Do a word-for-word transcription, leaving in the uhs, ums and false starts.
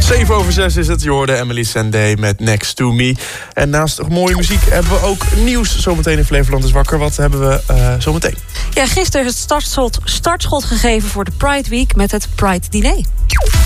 zeven over zes is het. Je hoorde Emily Sandé met Next to Me. En naast mooie muziek hebben we ook nieuws. Zometeen in Flevoland is wakker. Wat hebben we uh, zometeen? Ja, gisteren is het startschot, startschot gegeven voor de Pride Week met het Pride Diner.